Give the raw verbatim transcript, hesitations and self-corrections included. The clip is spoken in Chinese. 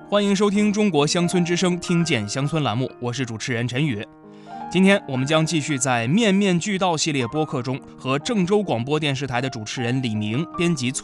欢迎收听中国乡村之声听见乡村栏目，我是主持人陈宇。今天我们将继续在面面俱到系列播客中和郑州广播电视台的主持人李明、编辑